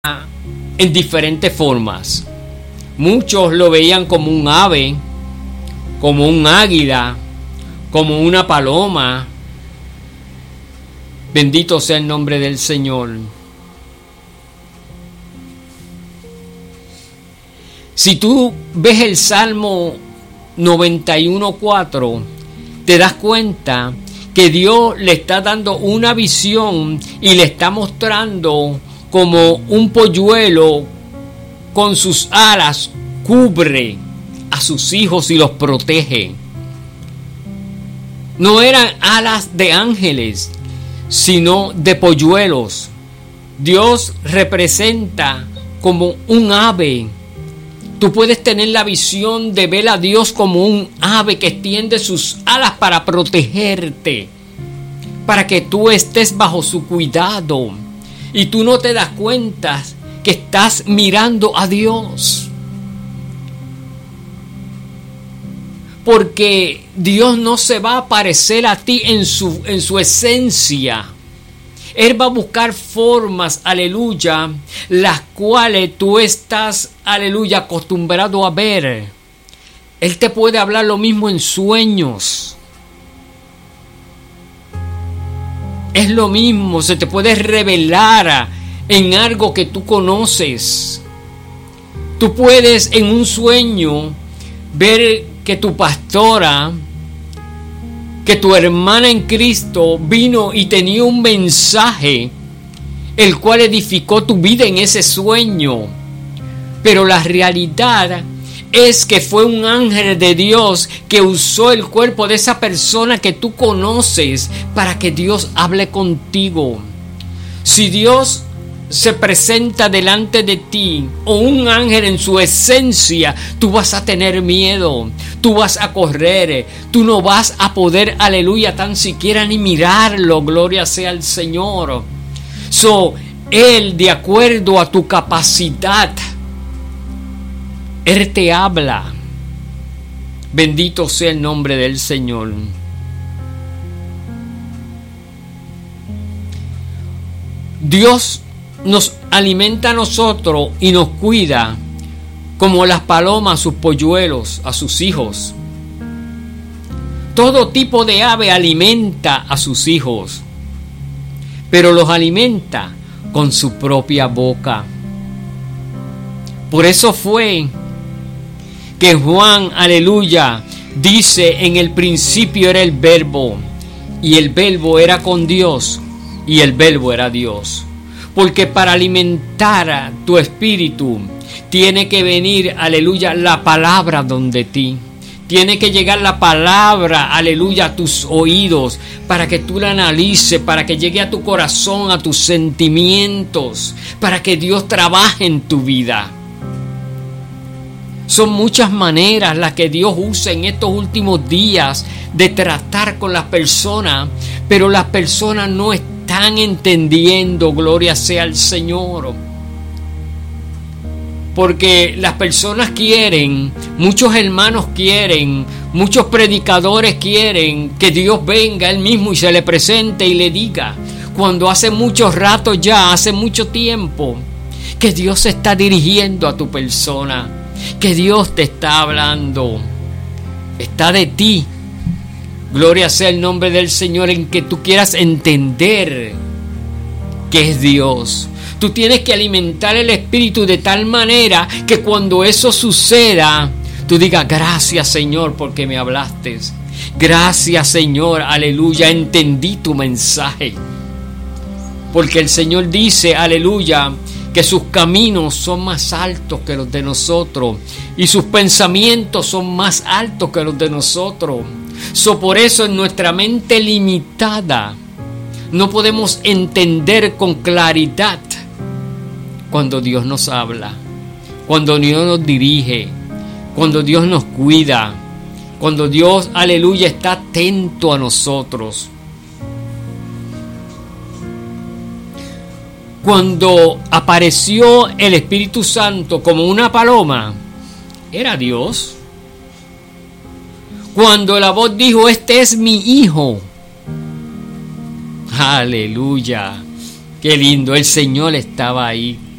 en diferentes formas. Muchos lo veían como un ave, como un águila, como una paloma. Bendito sea el nombre del Señor. Si tú ves el Salmo 91:4, te das cuenta que Dios le está dando una visión y le está mostrando como un polluelo con sus alas cubre a sus hijos y los protege. No eran alas de ángeles, sino de polluelos. Dios representa como un ave. Tú puedes tener la visión de ver a Dios como un ave que extiende sus alas para protegerte, para que tú estés bajo su cuidado y tú no te das cuenta que estás mirando a Dios. Porque Dios no se va a parecer a ti en su esencia. Él va a buscar formas, aleluya, las cuales tú estás, aleluya, acostumbrado a ver. Él te puede hablar lo mismo en sueños. Es lo mismo, se te puede revelar en algo que tú conoces. Tú puedes en un sueño ver que tu pastora, que tu hermana en Cristo vino y tenía un mensaje, el cual edificó tu vida en ese sueño. Pero la realidad es que fue un ángel de Dios que usó el cuerpo de esa persona que tú conoces para que Dios hable contigo. Si Dios se presenta delante de ti o un ángel en su esencia, tú vas a tener miedo, tú vas a correr, tú no vas a poder, aleluya, tan siquiera ni mirarlo, gloria sea al Señor. Él, de acuerdo a tu capacidad, Él te habla. Bendito sea el nombre del Señor. Dios nos alimenta a nosotros y nos cuida como las palomas a sus polluelos, a sus hijos. Todo tipo de ave alimenta a sus hijos, pero los alimenta con su propia boca. Por eso fue que Juan, aleluya, dice: en el principio era el Verbo, y el Verbo era con Dios, y el Verbo era Dios. Porque para alimentar a tu espíritu tiene que venir, aleluya, la palabra donde ti. Tiene que llegar la palabra, aleluya, a tus oídos, para que tú la analices, para que llegue a tu corazón, a tus sentimientos, para que Dios trabaje en tu vida. Son muchas maneras las que Dios usa en estos últimos días de tratar con las personas, pero las personas no están entendiendo, gloria sea al Señor. Porque las personas quieren, muchos hermanos quieren, muchos predicadores quieren que Dios venga Él mismo y se le presente y le diga, cuando hace mucho rato ya, hace mucho tiempo, que Dios se está dirigiendo a tu persona, que Dios te está hablando, está de ti. Gloria sea el nombre del Señor, en que tú quieras entender que es Dios. Tú tienes que alimentar el espíritu de tal manera que cuando eso suceda, tú digas: gracias, Señor, porque me hablaste. Gracias, Señor, aleluya, entendí tu mensaje. Porque el Señor dice, aleluya, que sus caminos son más altos que los de nosotros y sus pensamientos son más altos que los de nosotros. Por eso en nuestra mente limitada no podemos entender con claridad cuando Dios nos habla, cuando Dios nos dirige, cuando Dios nos cuida, cuando Dios, aleluya, está atento a nosotros. Cuando apareció el Espíritu Santo como una paloma, era Dios. Cuando la voz dijo: este es mi hijo, aleluya, qué lindo, el Señor estaba ahí.